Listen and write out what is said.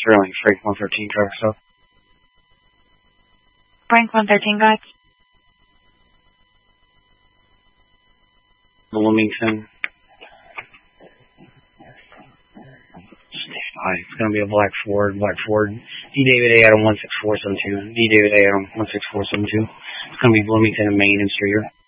Sterling, Frank 113 traffic stop. Frank 113, guys. Bloomington. It's going to be a black Ford. D. David A. Adam 16472. D. David A. Adam 16472. It's going to be Bloomington and Main and Streeter.